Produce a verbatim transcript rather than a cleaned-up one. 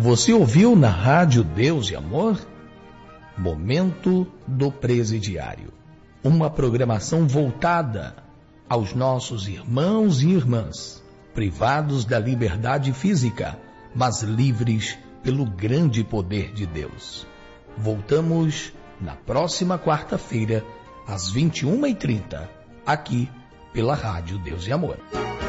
Você ouviu na Rádio Deus e Amor? Momento do Presidiário. Uma programação voltada aos nossos irmãos e irmãs, privados da liberdade física, mas livres pelo grande poder de Deus. Voltamos na próxima quarta-feira, às vinte e uma e trinta, aqui pela Rádio Deus e Amor.